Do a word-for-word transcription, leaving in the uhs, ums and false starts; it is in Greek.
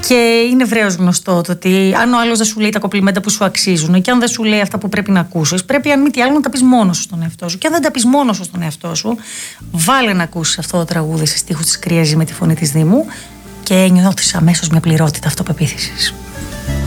Και είναι ευρέως γνωστό το ότι αν ο άλλος δεν σου λέει τα κομπλιμέντα που σου αξίζουν και αν δεν σου λέει αυτά που πρέπει να ακούσεις, πρέπει αν μη τι άλλο να τα πεις μόνος σου στον εαυτό σου. Και αν δεν τα πεις μόνος σου στον εαυτό σου, βάλε να ακούσεις αυτό το τραγούδι σε στίχους της Κρύαζη με τη φωνή της Δήμου και νιώθεις αμέσως μια πληρότητα αυτοπεποίθησης.